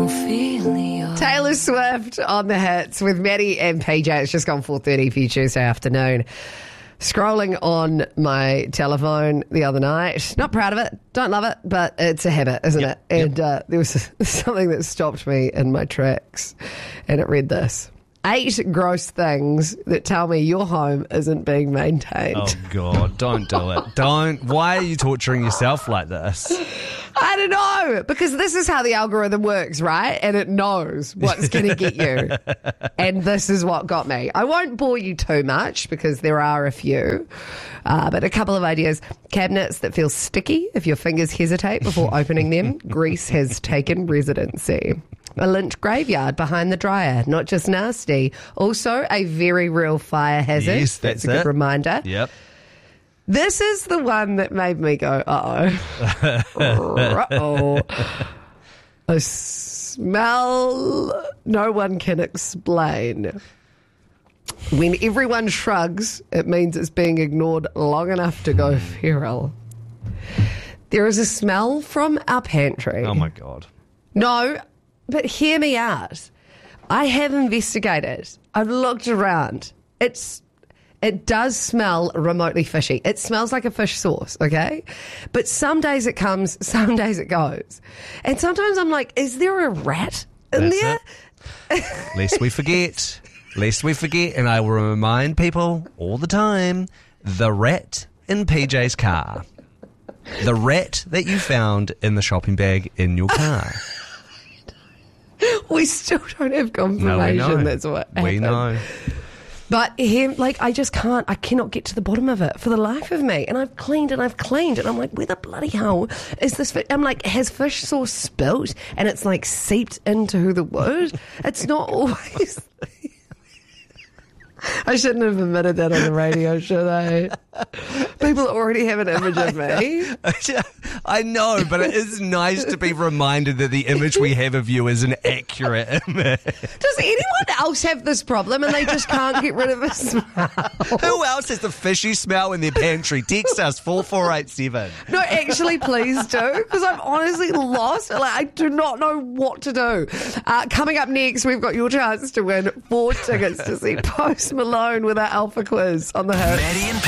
Ophelia. Taylor Swift on the hits with Maddie and PJ. It's just gone 4:30 for you Tuesday afternoon. Scrolling on my telephone the other night. Not proud of it. Don't love it, but it's a habit, isn't it? And there was something that stopped me in my tracks. And it read this. 8 gross things that tell me your home isn't being maintained. Oh, God, don't do it. Don't. Why are you torturing yourself like this? I don't know, because this is how the algorithm works, right? And it knows what's going to get you. And this is what got me. I won't bore you too much because there are a few, but a couple of ideas. Cabinets that feel sticky if your fingers hesitate before opening them. Grease has taken residency. A lint graveyard behind the dryer, not just nasty, also a very real fire hazard. Yes, that's a good it. reminder. Yep. This is the one that made me go, uh-oh. Uh-oh. A smell no one can explain. When everyone shrugs, it means it's being ignored long enough to go feral. There is a smell from our pantry. Oh, my God. No, but hear me out. I have investigated. I've looked around. It does smell remotely fishy. It smells like a fish sauce, okay? But some days it comes, some days it goes. And sometimes I'm like, is there a rat in That's there? Lest we forget. And I will remind people all the time, the rat in PJ's car. The rat that you found in the shopping bag in your car. We still don't have confirmation. No, we know. That's what happened. We know. But I cannot get to the bottom of it for the life of me. And I've cleaned and I'm like, where the bloody hell is this fish? I'm like, has fish sauce spilt and it's like seeped into the wood? It's not always... I shouldn't have admitted that on the radio, should I? People already have an image of me. I know, but it is nice to be reminded that the image we have of you is an accurate image. Does anyone else have this problem and they just can't get rid of the smell? Who else has the fishy smell in their pantry? Text us 4487. No, actually, please do, because I'm honestly lost. Like, I do not know what to do. Coming up next, we've got your chance to win 4 tickets to see Post Malone with our Alpha Quiz on the Hit.